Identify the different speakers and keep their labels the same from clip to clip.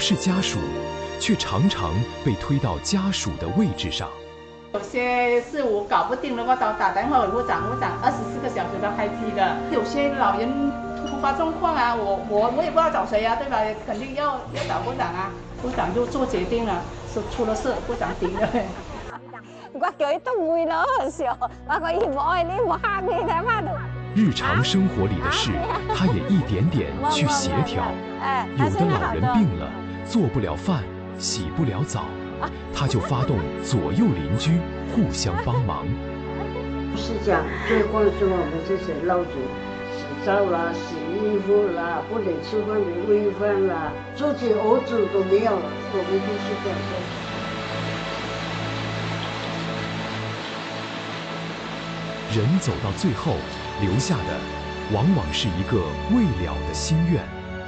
Speaker 1: 是家属，却常常被推到家属的位置上。
Speaker 2: 有些事我搞不定的话，都打电话给护长，24个小时都开机的。有些老人突发状况啊，我也不知道找谁啊，对吧？肯定要找护长啊，护长就做决定了，说出了事，护长顶了。
Speaker 3: 我叫佢都會咯，笑，話佢唔愛你，唔蝦你，睇下度。
Speaker 1: 日常生活里的事，他也一点点去协调。有的老人病了，做不了饭，洗不了澡，他就发动左右邻居互相帮忙。
Speaker 4: 是讲最关心我们这些老人，洗澡啦、洗衣服啦、不能吃饭的喂饭啦，自己儿子都没有，我们就是这样做。
Speaker 1: 人走到最后，留下的往往是一个未了的心愿。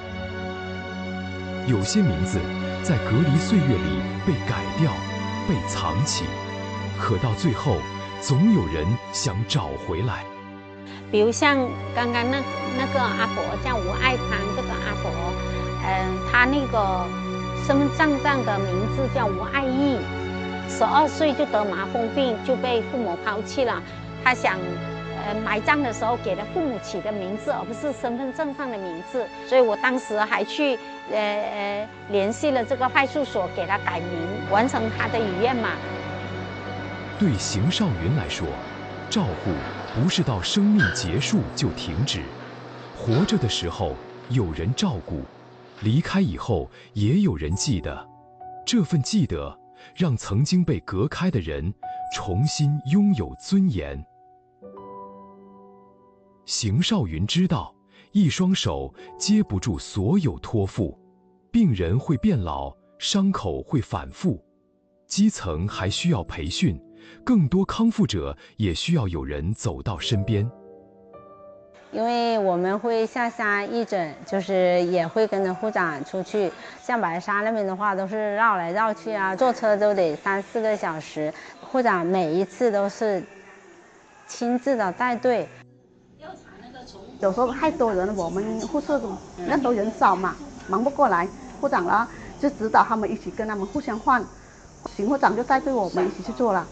Speaker 1: 有些名字在隔离岁月里被改掉、被藏起，可到最后，总有人想找回来。
Speaker 3: 比如像刚刚那个阿伯叫吴爱潘，这个阿伯，他那个身份证上的名字叫吴爱义，12岁就得麻风病，就被父母抛弃了。他想，埋葬的时候给了父母起的名字，而不是身份证上的名字，所以我当时还去联系了这个派出所，给他改名，完成他的遗愿嘛。
Speaker 1: 对邢少云来说，照顾不是到生命结束就停止，活着的时候有人照顾，离开以后也有人记得，这份记得让曾经被隔开的人重新拥有尊严。邢少云知道，一双手接不住所有托付，病人会变老，伤口会反复，基层还需要培训，更多康复者也需要有人走到身边。
Speaker 3: 因为我们会下沙义诊，就是也会跟着护长出去，像白沙那边的话都是绕来绕去啊，坐车都得3、4个小时，护长每一次都是亲自的带队。
Speaker 2: 有时候太多人了，我们护士那时候人少嘛，忙不过来，护长了就指导他们一起跟他们互相换，邢护长就带队我们一起去做了。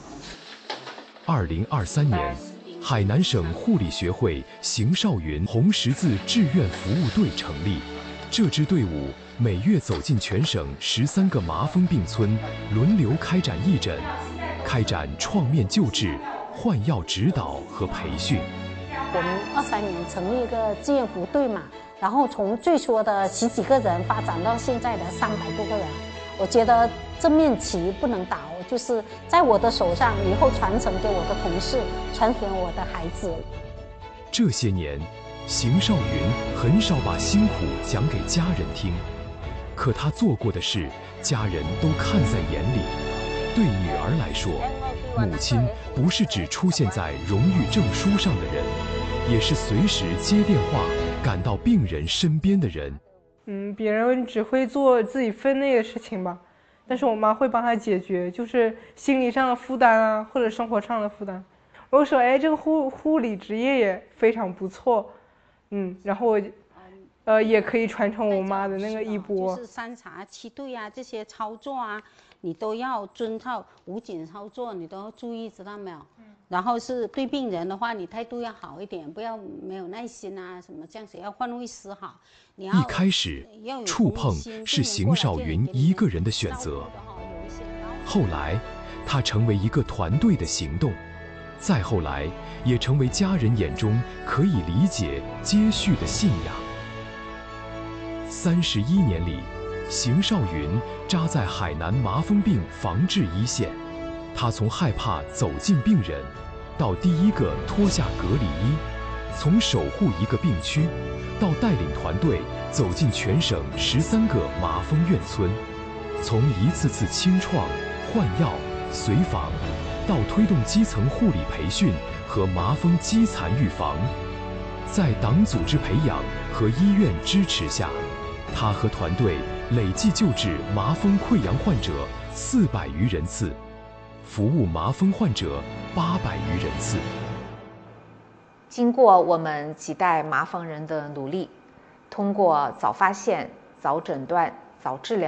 Speaker 1: 2023年，海南省护理学会邢少云红十字志愿服务队成立。这支队伍每月走进全省13个麻风病村，轮流开展义诊，开展创面救治、换药指导和培训。
Speaker 3: 我们23年成立一个志愿服务队嘛，然后从最初的10几个人发展到现在的300多个人。我觉得这面旗不能倒，就是在我的手上，以后传承给我的同事，传承我的孩子。
Speaker 1: 这些年，邢少云很少把辛苦讲给家人听，可他做过的事，家人都看在眼里。对女儿来说，母亲不是只出现在荣誉证书上的人，也是随时接电话赶到病人身边的人。
Speaker 5: 别人只会做自己分内的事情吧，但是我妈会帮他解决，就是心理上的负担啊，或者生活上的负担。我说，这个护理职业也非常不错，然后我也可以传承我妈的那个衣钵。
Speaker 3: 就是3查7对啊，这些操作啊，你都要遵照武警操作，你都要注意，知道没有？然后是对病人的话，你态度要好一点，不要没有耐心啊，什么这样子要换位思考。你要
Speaker 1: 一开始触碰是邢少云一个人的选择，后来他成为一个团队的行动，再后来也成为家人眼中可以理解接续的信仰。31年里，邢少云扎在海南麻风病防治一线，他从害怕走进病人，到第一个脱下隔离衣，从守护一个病区，到带领团队走进全省13个麻风院村，从一次次清创、换药、随访，到推动基层护理培训和麻风基残预防，在党组织培养和医院支持下，他和团队累计救治麻风溃疡患者400余人次，服务麻风患者800余人次。
Speaker 6: 经过我们几代麻风人的努力，通过早发现、早诊断、早治疗。